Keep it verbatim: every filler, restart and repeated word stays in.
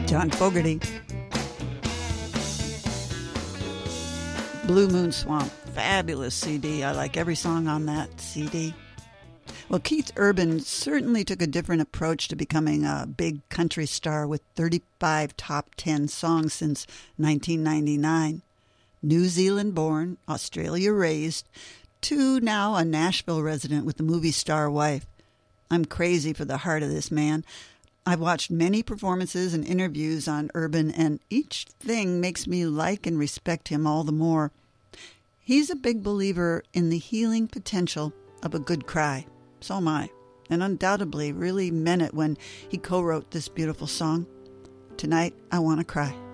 John Fogerty. Blue Moon Swamp, fabulous C D. I like every song on that C D. Well, Keith Urban certainly took a different approach to becoming a big country star with thirty-five top ten songs since nineteen ninety-nine. New Zealand born, Australia raised, to now a Nashville resident with a movie star wife. I'm crazy for the heart of this man. I've watched many performances and interviews on Urban, and each thing makes me like and respect him all the more. He's a big believer in the healing potential of a good cry. So am I, and undoubtedly really meant it when he co-wrote this beautiful song. Tonight, I Want to Cry.